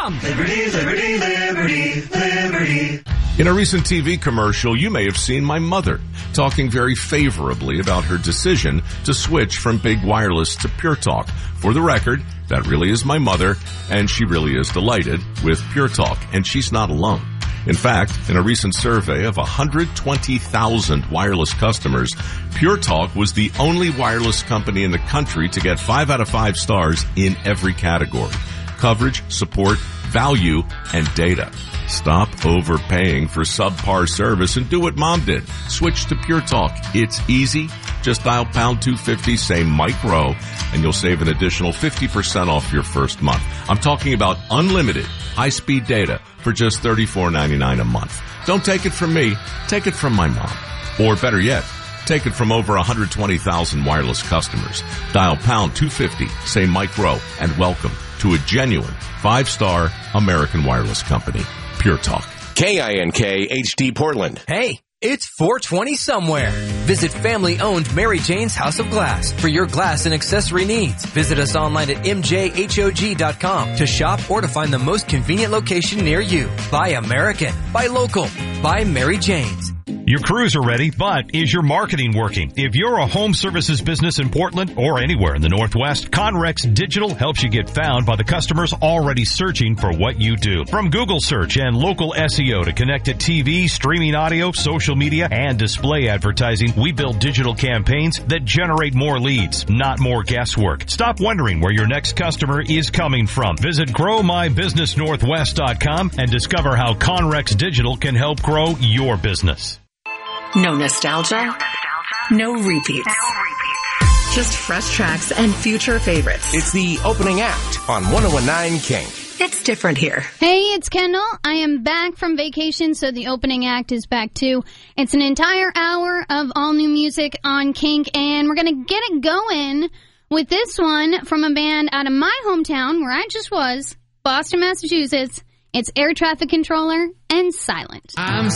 LibertyMobile.com. Liberty, liberty, liberty, liberty. In a recent TV commercial, you may have seen my mother talking very favorably about her decision to switch from big wireless to Pure Talk. For the record, that really is my mother, and she really is delighted with Pure Talk, and she's not alone. In fact, in a recent survey of 120,000 wireless customers, Pure Talk was the only wireless company in the country to get 5 out of 5 stars in every category: coverage, support, value, and data. Stop overpaying for subpar service and do what Mom did. Switch to Pure Talk. It's easy. Just dial pound 250, say Mike Rowe, and you'll save an additional 50% off your first month. I'm talking about unlimited high-speed data for just $34.99 a month. Don't take it from me. Take it from my mom. Or better yet, take it from over 120,000 wireless customers. Dial pound 250, say Mike Rowe, and welcome to a genuine 5-star American wireless company. Pure Talk. KINK HD Portland. Hey, it's 420 somewhere. Visit family-owned Mary Jane's House of Glass for your glass and accessory needs. Visit us online at mjhog.com to shop or to find the most convenient location near you. Buy American. Buy local. Buy Mary Jane's. Your crews are ready, but is your marketing working? If you're a home services business in Portland or anywhere in the Northwest, Conrex Digital helps you get found by the customers already searching for what you do. From Google search and local SEO to connected TV, streaming audio, social media, and display advertising, we build digital campaigns that generate more leads, not more guesswork. Stop wondering where your next customer is coming from. Visit GrowMyBusinessNorthwest.com and discover how Conrex Digital can help grow your business. No nostalgia, no repeats. Just fresh tracks and future favorites. It's the opening act on 101.9 King. It's different here. Hey, it's Kendall. I am back from vacation, so the opening act is back too. It's an entire hour of all new music on Kink, and we're going to get it going with this one from a band out of my hometown, where I just was, Boston, Massachusetts. It's Air Traffic Controller and Silent. I'm